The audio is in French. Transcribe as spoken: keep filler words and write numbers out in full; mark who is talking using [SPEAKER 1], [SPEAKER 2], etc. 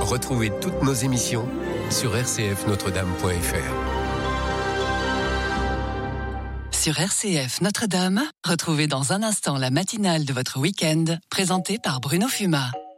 [SPEAKER 1] Retrouvez toutes nos émissions sur r c f notre dame point f r.
[SPEAKER 2] Sur R C F Notre-Dame, retrouvez dans un instant la matinale de votre week-end, présentée par Bruno Fuma.